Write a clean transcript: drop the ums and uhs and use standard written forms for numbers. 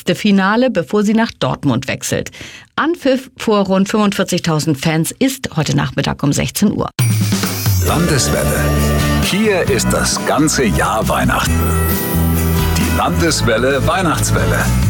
letzte Finale, bevor sie nach Dortmund wechselt. Anpfiff vor rund 45.000 Fans ist heute Nachmittag um 16 Uhr. Landeswelle. Hier ist das ganze Jahr Weihnachten. Die Landeswelle Weihnachtswelle.